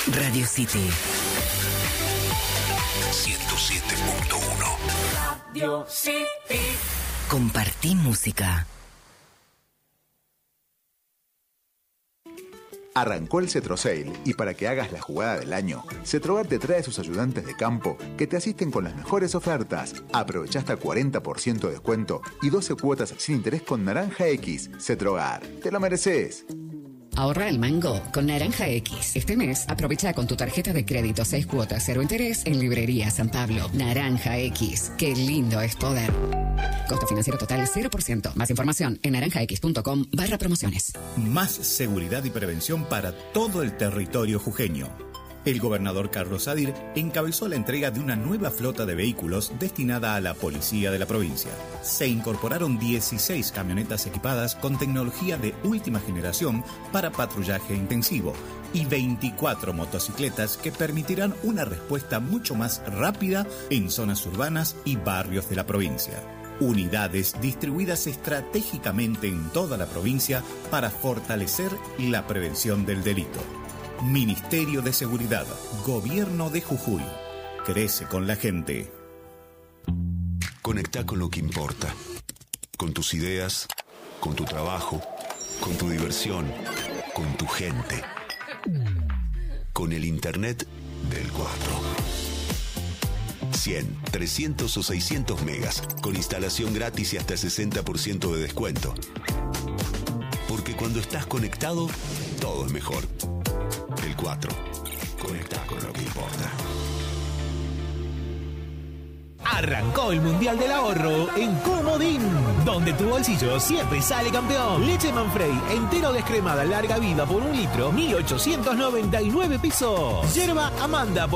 Radio City 107.1. Radio City. Compartí música. Arrancó el CetroSale y para que hagas la jugada del año, Cetrogar te trae sus ayudantes de campo que te asisten con las mejores ofertas. Aprovecha hasta 40% de descuento y 12 cuotas sin interés con Naranja X. Cetrogar, te lo mereces. Ahorra el mango con Naranja X. Este mes aprovecha con tu tarjeta de crédito 6 cuotas 0 interés en Librería San Pablo. Naranja X. Qué lindo es poder. Costo financiero total 0%. Más información en naranjax.com/promociones. Más seguridad y prevención para todo el territorio jujeño. El gobernador Carlos Sadir encabezó la entrega de una nueva flota de vehículos destinada a la policía de la provincia. Se incorporaron 16 camionetas equipadas con tecnología de última generación para patrullaje intensivo y 24 motocicletas que permitirán una respuesta mucho más rápida en zonas urbanas y barrios de la provincia. Unidades distribuidas estratégicamente en toda la provincia para fortalecer la prevención del delito. Ministerio de Seguridad, Gobierno de Jujuy. Crece con la gente. Conectá con lo que importa. Con tus ideas, con tu trabajo, con tu diversión, con tu gente. Con el Internet del 4. 100, 300 o 600 megas, con instalación gratis y hasta 60% de descuento. Porque cuando estás conectado, todo es mejor. El 4. Conecta con lo que importa. Arrancó el Mundial del Ahorro en Comodín, donde tu bolsillo siempre sale campeón. Leche Manfrey entero descremada larga vida por 1 litro, 1.899 pesos. Yerba Amanda